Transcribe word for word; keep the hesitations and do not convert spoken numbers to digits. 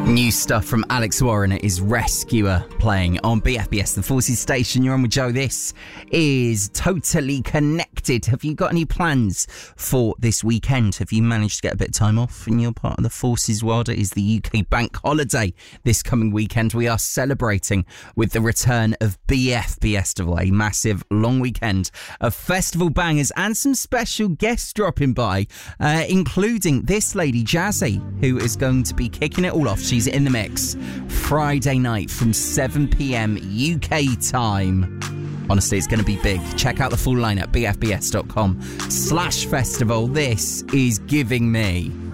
New stuff from Alex Warren is Rescuer playing on B F B S, the Forces station. You're on with Joe. This is Totally Connected. Have you got any plans for this weekend? Have you managed to get a bit of time off in your part of the Forces world? It is the U K bank holiday this coming weekend. We are celebrating with the return of B F B Festival, a massive long weekend of festival bangers and some special guests dropping by, uh, including this lady, Jazzy, who is going to be kicking it all off. She's in the mix Friday night from seven p.m. U K time. Honestly, it's going to be big. Check out the full lineup, b f b s dot com slash festival. This is Giving Me.